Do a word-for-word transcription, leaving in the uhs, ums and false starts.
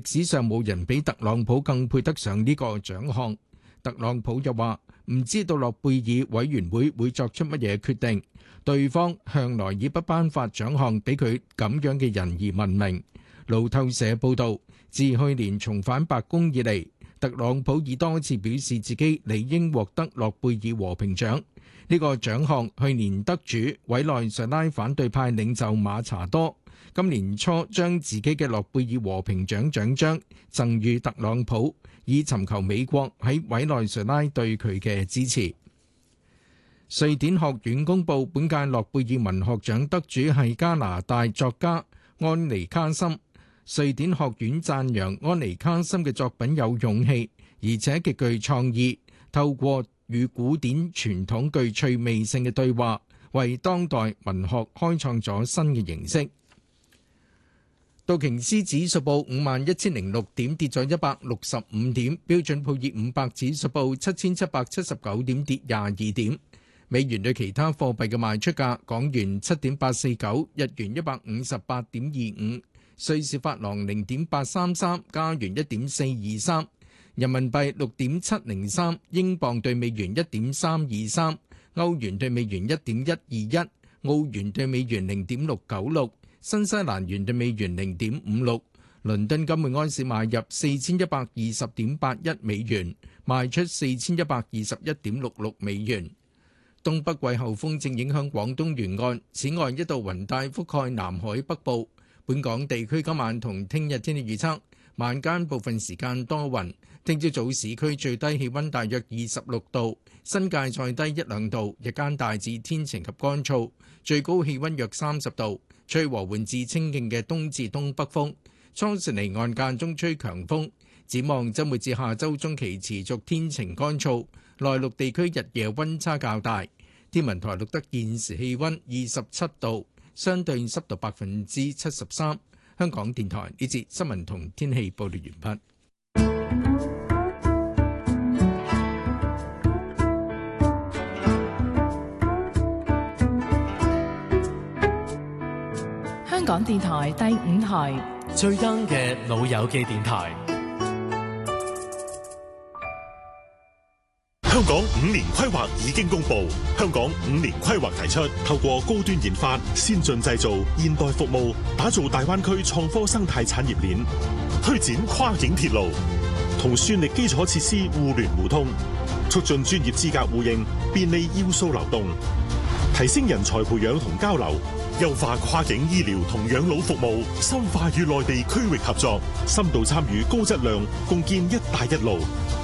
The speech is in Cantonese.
歷史上冇人比特朗普更配得上呢個獎項。特朗普又話唔知道諾貝爾委員會會作出乜嘢決定，對方向來以不頒發獎項俾佢咁樣嘅人而聞名。路透社報導，自去年重返白宮以嚟，特朗普已多次表示自己理應獲得諾貝爾和平獎。呢個獎項去年得主委內瑞拉反對派領袖馬查多今年初將自己嘅諾貝爾和平獎獎章贈予特朗普，以尋求美國喺委內瑞拉對佢嘅支持。瑞典學院公佈本屆諾貝爾文學獎得主係加拿大作家安妮卡森。瑞典學院讚揚安妮卡森嘅作品有勇氣，而且極具創意，透過與古典傳統具趣味性嘅對話，為當代文學開創咗新嘅形式。道瓊斯指數報五萬一千零六點，跌咗一百六十五點。標準普爾五百指數報七千七百七十九點，跌廿二點。美元對其他貨幣嘅賣出價：港元七點八四九，日元一百五十八點二五，瑞士法郎零點八三三，加元一點四二三，人民幣六點七零三，英鎊對美元一點三二三，歐元對美元一點一二一，澳元對美元零點六九六。新西蘭元對美元零點五六，倫敦金每安士買入四千一百二十點八一美元，賣出四千一百二十一點六六美元。東北季候風正影響廣東沿岸，此外一道雲帶覆蓋南海北部。本港地區今晚同聽日天氣預測：晚間部分時間多雲，聽朝早市區最低氣溫大約二十六度，新界再低一兩度，日間大致天晴及乾燥，最高氣溫約三十度。吹和緩至清勁嘅東至東北風，初時離岸間中吹強風。展望週末至下週中期持續天晴乾燥，內陸地區日夜溫差較大。天文台錄得現時氣溫二十七度，相對濕度百分之七十三。香港電台呢節新聞同天氣報道完畢。 香港電台第五台最 young 嘅老友記電台。 香港五年規劃已經公布，香港五年規劃提出透過高端研發、先進製造、現代服務，打造大灣區創科生態產業鏈，推展跨境鐵路，同算力基礎設施互聯互通，促進專業資格互認，便利要素流動，提升人才培養同交流，優化跨境醫療同養老服務，深化與內地區域合作，深度參與高質量共建一帶一路，